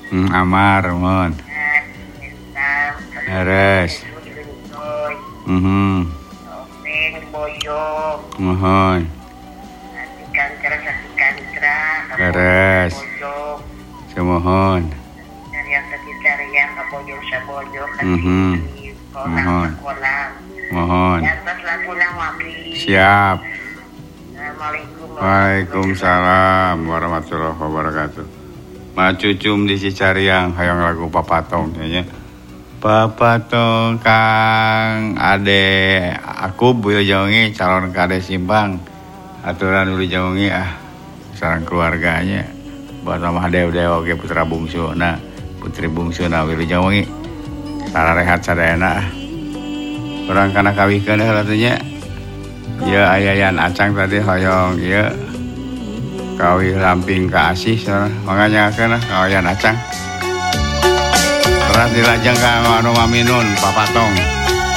Amar mun. Leres. Mohon. Leres. Semohon. Mohon. Mohon. Siap. Waalaikumsalam warahmatullahi wabarakatuh. Macucum di Cicariang hayang lagu Papatong kayaknya. Papatong Kang Ade aku Wilujeng calon kade Simpang. Aturan Wilujeng sareng keluarganya. Buat Mama Dew oge putra bungsuna, putri bungsuna Wilujeng. Sararehat sadayana. Urang kana kawihkeun heula teh nya. Ieu ayayan acang tadi hoyong ieu kawih lamping ka asih manganya kana kawayan acang. Berat dilajeng ka anu maminun Papatong.